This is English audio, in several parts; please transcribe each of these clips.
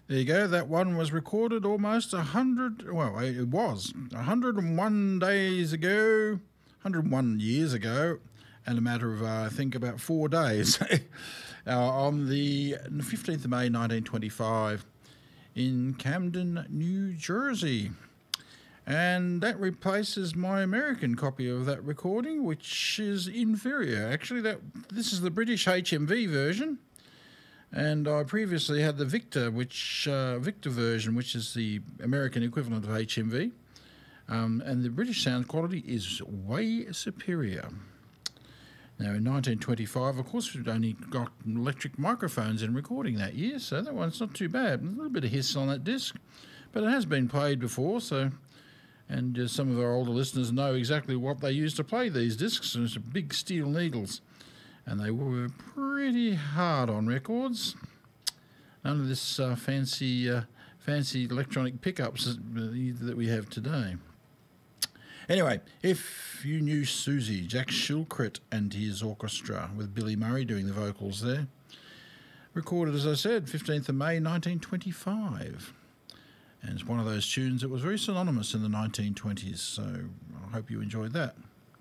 There you go. That one was recorded almost 100, well, it was 101 days ago, 101 years ago, and a matter of, I think, about 4 days, on the 15th of May 1925 in Camden, New Jersey. And that replaces my American copy of that recording, which is inferior. Actually, this is the British HMV version. And I previously had the Victor version, which is the American equivalent of HMV. And the British sound quality is way superior. Now, in 1925, of course, we'd only got electric microphones in recording that year, so that one's not too bad. A little bit of hiss on that disc, but it has been played before, so... And some of our older listeners know exactly what they used to play these discs. It was big steel needles. And they were pretty hard on records. None of this fancy electronic pickups that we have today. Anyway, If You Knew Susie, Jack Shilkret and his orchestra, with Billy Murray doing the vocals there. Recorded, as I said, 15th of May 1925. And it's one of those tunes that was very synonymous in the 1920s, so I hope you enjoyed that.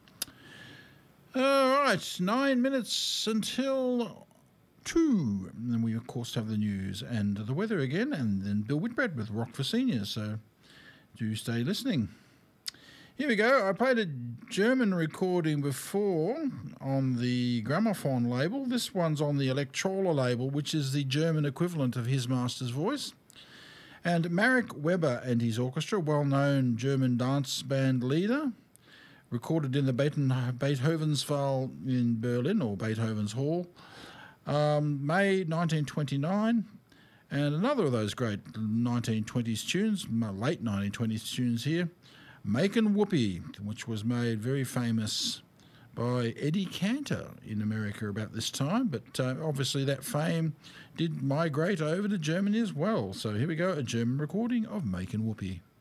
All right, 9 minutes until 2. And then we, of course, have the news and the weather again, and then Bill Whitbread with Rock for Seniors, so do stay listening. Here we go. I played a German recording before on the Gramophone label. This one's on the Electrola label, which is the German equivalent of His Master's Voice. And Marek Weber and his orchestra, well-known German dance band leader, recorded in the Beethovenssaal in Berlin, or Beethoven's Hall, May 1929. And another of those great 1920s tunes, late 1920s tunes here, Makin' Whoopee, which was made very famous by Eddie Cantor in America about this time, but obviously that fame did migrate over to Germany as well. So here we go, a German recording of Makin' Whoopee.